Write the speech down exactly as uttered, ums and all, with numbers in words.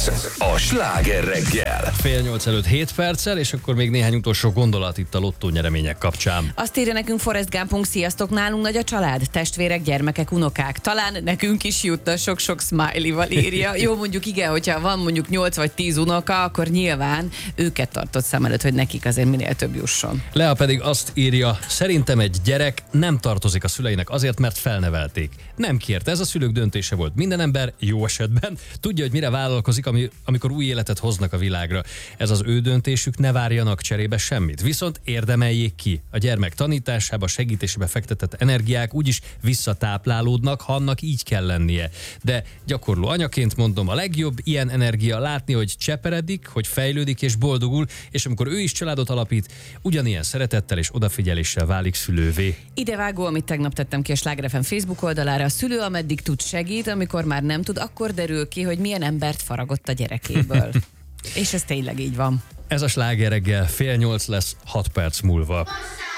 Ez a Sláger reggel. Fél nyolc előtt hét perccel, és akkor még néhány utolsó gondolat itt a lottó nyeremények kapcsán. Azt írja nekünk Forrest Gumpunk, sziasztok, nálunk nagy a család, testvérek, gyermekek, unokák. Talán nekünk is jutna, sok-sok smiley-val írja. Jó, mondjuk igen, hogyha van mondjuk nyolc vagy tíz unoka, akkor nyilván őket tartott szem előtt, hogy nekik azért minél több jusson. Lea pedig azt írja, szerintem egy gyerek nem tartozik a szüleinek azért, mert felnevelték. Nem kérte, ez a szülők döntése volt. Minden ember jó esetben tudja, hogy mire vállalkozik, ami, amikor új életet hoznak a világra. Ez az ő döntésük, ne várjanak cserébe semmit. Viszont érdemeljék ki. A gyermek tanításába, segítésébe fektetett energiák úgyis visszatáplálódnak, ha annak így kell lennie. De gyakorló anyaként mondom, a legjobb ilyen energia látni, hogy cseperedik, hogy fejlődik és boldogul, és amikor ő is családot alapít, ugyanilyen szeretettel és odafigyeléssel válik szülővé. Idevágó, amit tegnap tettem ki a Sláger ef em Facebook oldalára, a szülő ameddig tud segít, amikor már nem tud, akkor derül ki, hogy milyen embert faragott a gyerekéből. És ez tényleg így van. Ez a Sláger reggel, fél nyolc lesz, hat perc múlva.